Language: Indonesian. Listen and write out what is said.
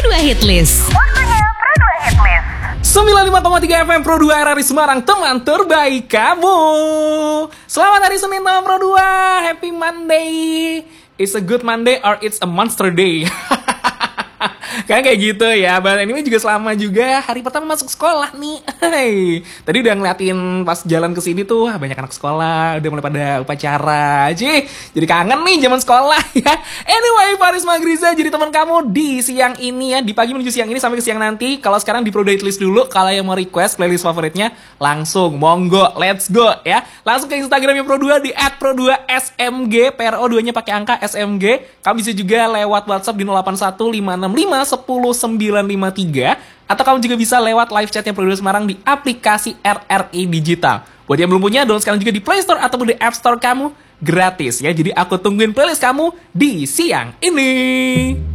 Pro 2 Hitlist. Waktunya Pro 2 Hitlist. 95,3 FM Pro 2 RRI Semarang, teman terbaik kamu. Selamat hari Senin teman Pro 2. Happy Monday. It's a good Monday or it's a monster day. Kan kayak gitu ya. But anyway juga selama juga hari pertama masuk sekolah nih. Hey. Tadi udah ngeliatin pas jalan ke sini tuh banyak anak sekolah udah mulai pada upacara. Jadi kangen nih zaman sekolah ya. Anyway, Faris Magriza jadi teman kamu di siang ini ya, di pagi menuju siang ini sampai ke siang nanti. Kalau sekarang di Pro 2 Hitlist dulu, kalau yang mau request playlist favoritnya langsung monggo, let's go ya. Langsung ke Instagramnya Pro 2 di @pro2smg, PRO2-nya pakai angka SMG. Kamu bisa juga lewat WhatsApp di 081565 10953 atau kamu juga bisa lewat live chatnya Pro 2 Semarang di aplikasi RRI Digital. Buat yang belum punya, download sekarang juga di Play Store ataupun di App Store kamu gratis ya. Jadi aku tungguin playlist kamu di siang ini.